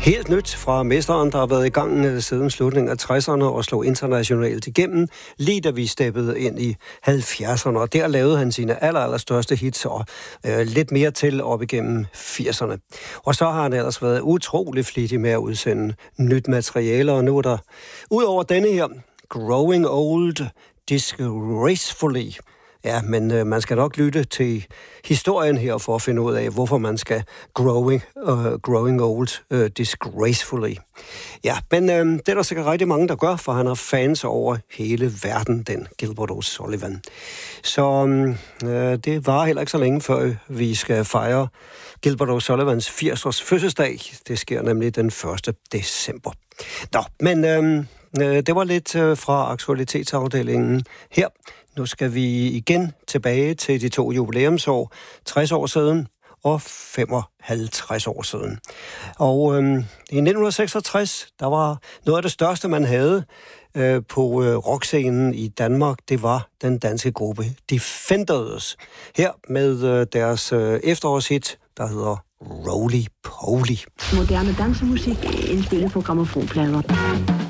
Helt nyt fra mesteren, der har været i gang siden slutningen af 60'erne og slog internationalt igennem, lige da vi steppede ind i 70'erne. Og der lavede han sine allerstørste hits og lidt mere til op igennem 80'erne. Og så har han ellers været utrolig flittig med at udsende nyt materiale, og nu er der udover denne her Growing Old Disgracefully. Ja, men man skal nok lytte til historien her for at finde ud af, hvorfor man skal growing old disgracefully. Ja, men det er der sikkert rigtig mange, der gør, for han har fans over hele verden, den Gilbert O'Sullivan. Så det varer heller ikke så længe, før vi skal fejre Gilbert O'Sullivans 80-års fødselsdag. Det sker nemlig den 1. december. Nå, men det var lidt fra aktualitetsafdelingen her. Nu skal vi igen tilbage til de to jubilæumsår, 60 år siden og 55 år siden. Og i 1966, der var noget af det største, man havde på rockscenen i Danmark, det var den danske gruppe Defenders. Her med deres efterårshit, der hedder Roly Poly. Moderne dansemusik indspillet på grammofonplader.